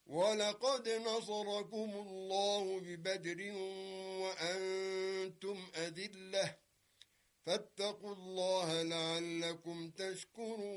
ولقد نصركم الله ببدر وأنتم أذلة فاتقوا الله لعلكم تشكرون